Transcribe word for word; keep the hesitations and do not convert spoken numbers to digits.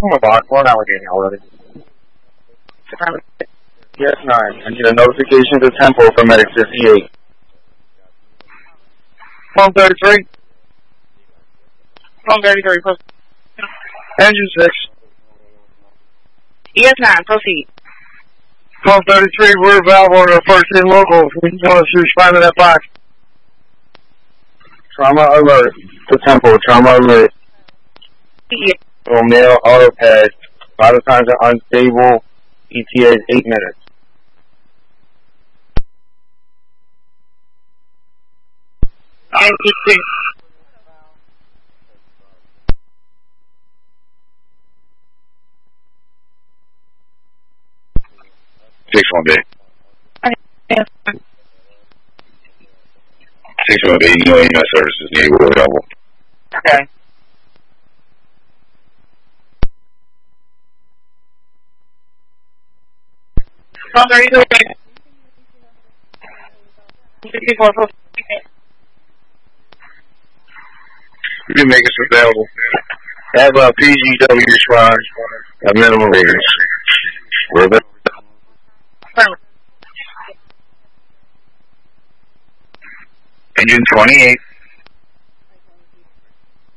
I'm about one Allegheny already. Yes, nine. I need a notification to Temple for Medic fifty-eight. Phone thirty-three. Phone thirty-three, proceed. Engine six. E S nine, proceed. Phone thirty-three, rear valve order, first in local. We know if you respond to that box. Trauma alert. To Temple, trauma alert. Yes. O'Neill auto pad. Vital signs are unstable. E T A is eight minutes. N T two. Six one B. Yes. Six one B. No E M S services needed. We're available. Okay. Phone thirty-three. fifty-four, proceed. You can make us available. Have a P G W respond at minimum ratings. We're available. Engine twenty-eight.